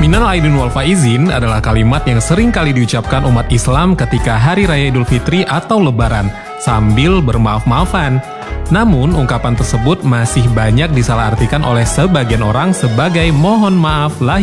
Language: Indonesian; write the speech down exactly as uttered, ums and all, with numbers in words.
Minal aidin wal faizin adalah kalimat yang sering kali diucapkan umat Islam ketika Hari Raya Idul Fitri atau Lebaran, sambil bermaaf-maafan. Namun, ungkapan tersebut masih banyak disalahartikan oleh sebagian orang sebagai mohon maaf lahir